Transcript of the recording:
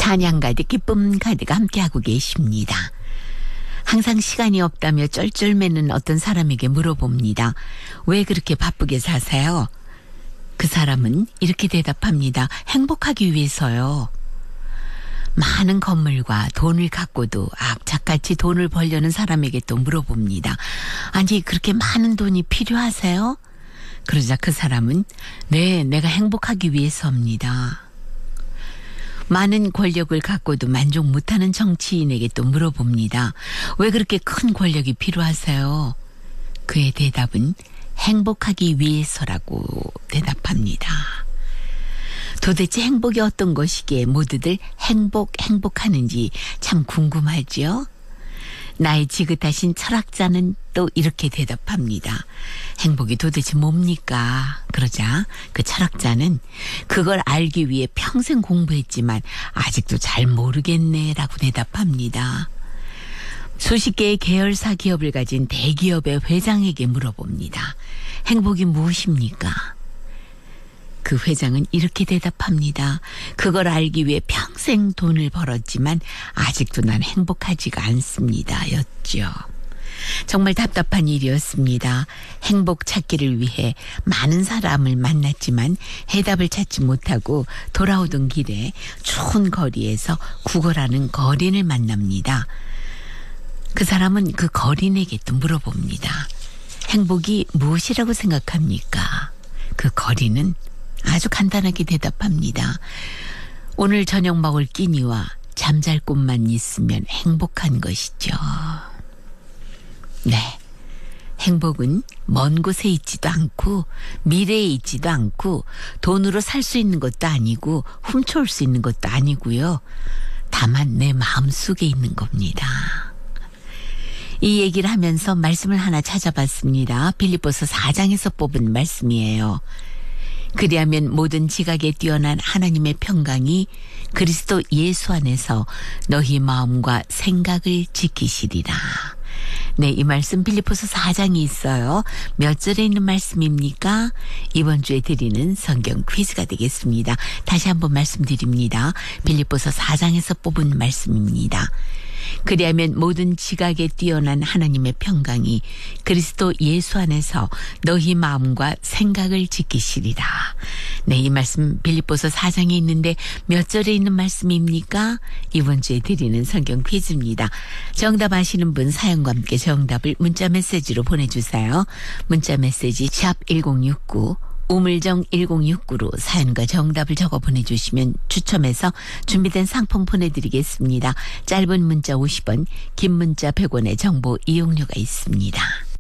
찬양 가득 기쁨 가득 함께하고 계십니다. 항상 시간이 없다며 쩔쩔매는 어떤 사람에게 물어봅니다. 왜 그렇게 바쁘게 사세요? 그 사람은 이렇게 대답합니다. 행복하기 위해서요. 많은 건물과 돈을 갖고도 악착같이 돈을 벌려는 사람에게 또 물어봅니다. 아니, 그렇게 많은 돈이 필요하세요? 그러자 그 사람은 네, 내가 행복하기 위해서입니다. 많은 권력을 갖고도 만족 못하는 정치인에게 또 물어봅니다. 왜 그렇게 큰 권력이 필요하세요? 그의 대답은 행복하기 위해서라고 대답합니다. 도대체 행복이 어떤 것이기에 모두들 행복하는지 참 궁금하죠? 나의 지긋하신 철학자는 또 이렇게 대답합니다. 행복이 도대체 뭡니까? 그러자 그 철학자는 그걸 알기 위해 평생 공부했지만 아직도 잘 모르겠네라고 대답합니다. 수십 개의 계열사 기업을 가진 대기업의 회장에게 물어봅니다. 행복이 무엇입니까? 그 회장은 이렇게 대답합니다. 그걸 알기 위해 평생 돈을 벌었지만 아직도 난 행복하지가 않습니다. 였죠. 정말 답답한 일이었습니다. 행복 찾기를 위해 많은 사람을 만났지만 해답을 찾지 못하고 돌아오던 길에 추운 거리에서 구걸하는 거린을 만납니다. 그 사람은 그 거린에게 또 물어봅니다. 행복이 무엇이라고 생각합니까? 그 거린은 아주 간단하게 대답합니다. 오늘 저녁 먹을 끼니와 잠잘 곳만 있으면 행복한 것이죠. 네, 행복은 먼 곳에 있지도 않고 미래에 있지도 않고 돈으로 살 수 있는 것도 아니고 훔쳐올 수 있는 것도 아니고요. 다만 내 마음속에 있는 겁니다. 이 얘기를 하면서 말씀을 하나 찾아봤습니다. 빌립보서 4장에서 뽑은 말씀이에요. 그리하면 모든 지각에 뛰어난 하나님의 평강이 그리스도 예수 안에서 너희 마음과 생각을 지키시리라. 네, 이 말씀 빌립보서 4장이 있어요. 몇 절에 있는 말씀입니까? 이번 주에 드리는 성경 퀴즈가 되겠습니다. 다시 한번 말씀드립니다. 빌립보서 4장에서 뽑은 말씀입니다. 그리하면 모든 지각에 뛰어난 하나님의 평강이 그리스도 예수 안에서 너희 마음과 생각을 지키시리라. 네, 이 말씀 빌립보서 4장에 있는데 몇 절에 있는 말씀입니까? 이번 주에 드리는 성경 퀴즈입니다. 정답 아시는 분 사연과 함께 정답을 문자 메시지로 보내주세요. 문자 메시지 샵 1069 우물정 1069로 사연과 정답을 적어 보내주시면 추첨해서 준비된 상품 보내드리겠습니다. 짧은 문자 50원, 긴 문자 100원의 정보 이용료가 있습니다.